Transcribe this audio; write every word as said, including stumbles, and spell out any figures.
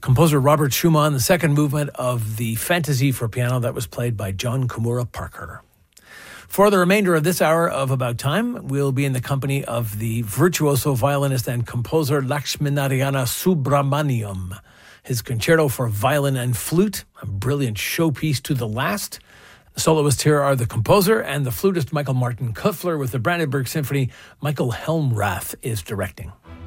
Composer Robert Schumann, the second movement of the Fantasy for piano that was played by John Komura Parker. For the remainder of this hour of About Time, we'll be in the company of the virtuoso violinist and composer Lakshminarayana Subramaniam. His concerto for violin and flute, a brilliant showpiece to the last. The soloists here are the composer and the flutist Michael Martin Kuffler. With the Brandenburg Symphony, Michael Helmrath is directing.